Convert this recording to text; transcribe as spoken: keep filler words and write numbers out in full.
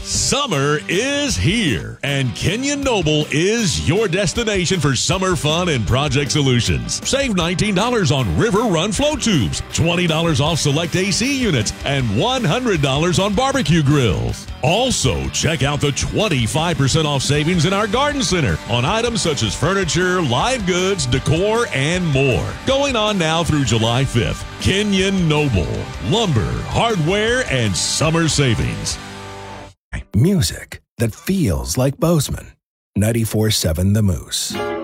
Summer is here, and Kenyon Noble is your destination for summer fun and project solutions. Save nineteen dollars on River Run flow tubes, twenty dollars off select A C units, and one hundred dollars on barbecue grills. Also, check out the twenty-five percent off savings in our garden center on items such as furniture, live goods, decor, and more. Going on now through July fifth. Kenyon Noble, lumber, hardware, and summer savings. Music that feels like Bozeman. ninety-four seven The Moose.